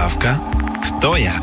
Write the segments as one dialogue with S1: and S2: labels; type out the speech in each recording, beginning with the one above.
S1: Забавка «Хто я?».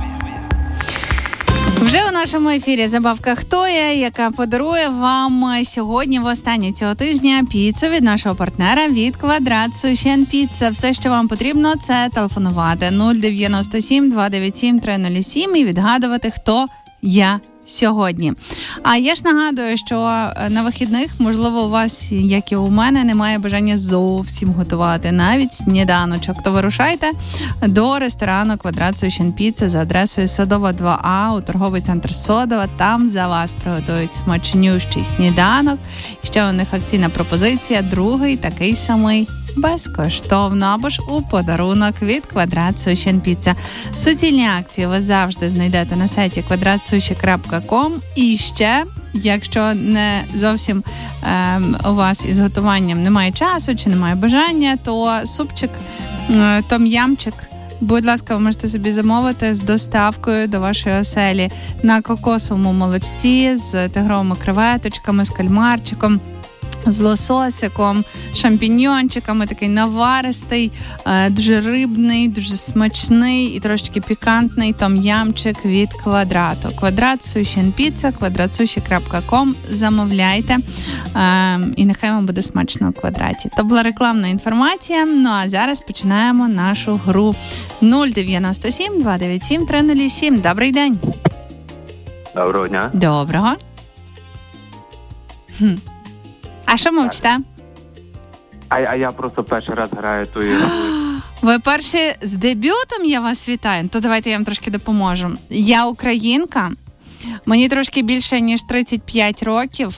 S2: Вже у нашому ефірі «Забавка «Хто я?», яка подарує вам сьогодні в останнє цього тижня піцу від нашого партнера від Квадрат Суші енд Піца. Все, що вам потрібно, це телефонувати 097 297 307 і відгадувати, хто я сьогодні. А я ж нагадую, що на вихідних, можливо, у вас, як і у мене, немає бажання зовсім готувати навіть сніданочок. То вирушайте до ресторану Квадрат Суші енд Піца за адресою Садова 2А у торговий центр Содова. Там за вас приготують смачнющий сніданок. Ще у них акційна пропозиція, другий такий самий безкоштовно або ж у подарунок від Квадрат Суші енд Піца. Суцільні акції ви завжди знайдете на сайті kvadratsushi.com. І ще, якщо не зовсім у вас із готуванням немає часу чи немає бажання, то супчик, том-ямчик, будь ласка, ви можете собі замовити з доставкою до вашої оселі на кокосовому молочці з тигровими креветочками, з кальмарчиком, з лососиком, шампіньйончиками, такий наваристий, дуже рибний, дуже смачний і трошки пікантний том-ямчик від Квадрату. Квадрат Суші енд Піца, kvadratsushi.com. Замовляйте, і нехай вам буде смачно у Квадраті. То була рекламна інформація, ну а зараз починаємо нашу гру. 097 297 307. Добрий день.
S3: Доброго дня.
S2: Доброго. А що мовчите?
S3: А я просто перший раз граю ту ігру.
S2: Ви перші з дебютом, я вас вітаю. То давайте я вам трошки допоможу. Я українка, мені трошки більше, ніж 35 років.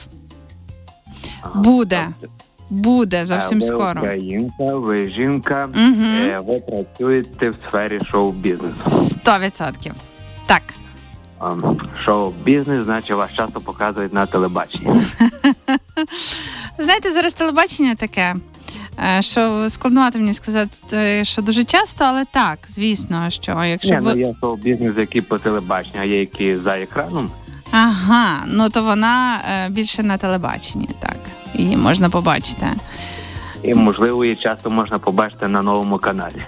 S2: Буде зовсім скоро.
S3: Ви українка, ви жінка, ви працюєте в сфері шоу-бізнесу.
S2: 100%. Так.
S3: Шоу-бізнес, значить, вас часто показують на телебаченні.
S2: Знаєте, зараз телебачення таке, що складновато мені сказати, що дуже часто, але так, звісно, що якщо
S3: є шоу-бізнес, який по телебаченню, а є які за екраном.
S2: Ага, ну то вона більше на телебаченні, так, її можна побачити.
S3: І, можливо, її часто можна побачити на новому каналі.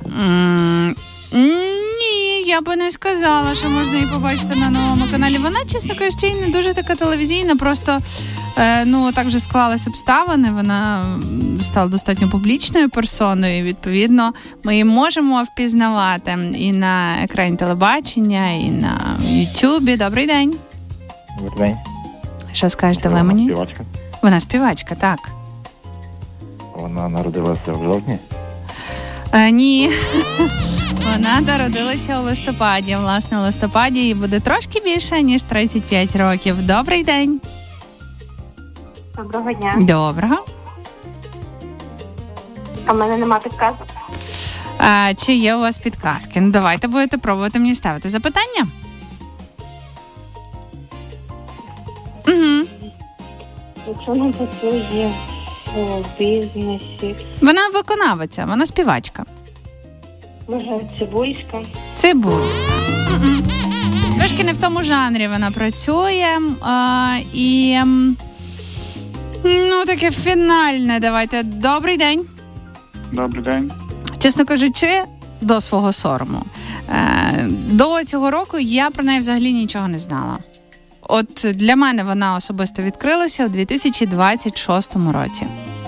S2: Ні, я би не сказала, що можна її побачити на новому каналі. Вона, чесно кажучи, і не дуже така телевізійна, просто, так вже склались обставини, вона стала достатньо публічною персоною, і, відповідно, ми її можемо впізнавати і на екрані телебачення, і на Ютубі. Добрий день.
S4: Добрий день.
S2: Що скажете ви мені?
S4: Співачка.
S2: Вона співачка, так.
S4: Вона народилася в жовтні?
S2: Ні. Вона народилася у листопаді. Власне, у листопаді їй буде трошки більше, ніж 35 років. Добрий день.
S5: Доброго дня.
S2: Доброго.
S5: А в мене нема підказок.
S2: Чи є у вас підказки? Ну, давайте будете пробувати мені ставити запитання. Угу.
S5: Якщо не працює в бізнесі.
S2: Вона виконавиця, вона співачка.
S5: Може, Цибульська?
S2: Цибульська. Трошки не в тому жанрі вона працює. Таке фінальне. Давайте. Добрий день.
S4: Добрий день.
S2: Чесно кажучи, до свого сорому. До цього року я про неї взагалі нічого не знала. От для мене вона особисто відкрилася у 2026 році.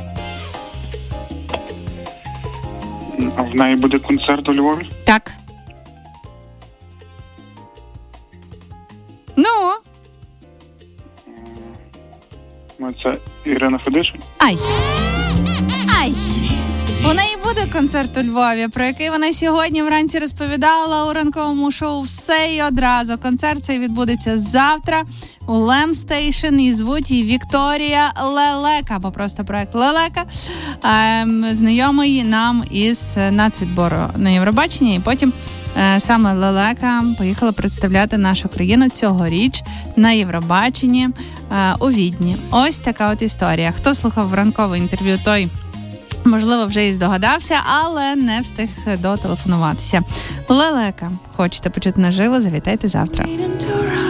S4: А в неї буде концерт у Львові?
S2: Так.
S4: Це Ірина Федишин?
S2: Ай! У неї буде концерт у Львові, про який вона сьогодні вранці розповідала у ранковому шоу «Все і одразу». Концерт цей відбудеться завтра у Лем Стейшн і звуть її Вікторія Лелека, або просто проект Лелека, знайомий нам із нацвідбору на Євробаченні, і потім саме Лелека поїхала представляти нашу країну цьогоріч на Євробаченні у Відні. Ось така от історія. Хто слухав ранкове інтерв'ю, той, можливо, вже і здогадався, але не встиг дотелефонуватися. Лелека. Хочете почути наживо? Завітайте завтра.